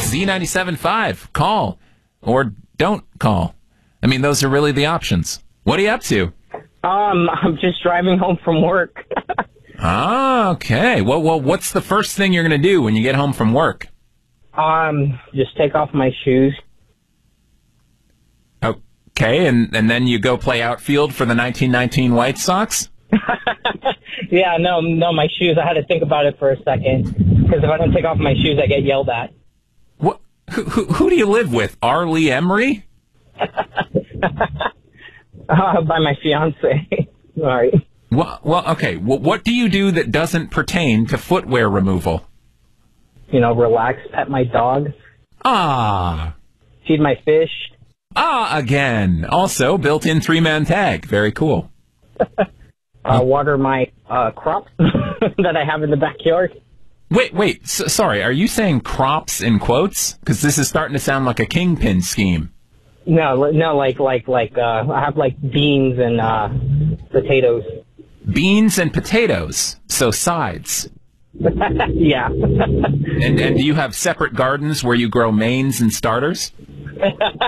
Z97.5. Call or don't call. I mean, those are really the options. What are you up to? I'm just driving home from work. Okay. Well, what's the first thing you're going to do when you get home from work? Just take off my shoes. Okay, and then you go play outfield for the 1919 White Sox? Yeah, no, my shoes. I had to think about it for a second, because if I don't take off my shoes, I get yelled at. What? Who do you live with? Arlie Emery? By my fiance. Sorry. Well, okay. What do you do that doesn't pertain to footwear removal? Relax, pet my dog. Ah. Feed my fish. Ah, again. Also, built-in 3-man tag. Very cool. Water my crops that I have in the backyard. Wait. Sorry, are you saying crops in quotes? Because this is starting to sound like a kingpin scheme. No, like I have beans and potatoes. Beans and potatoes, so sides. Yeah. And do you have separate gardens where you grow mains and starters?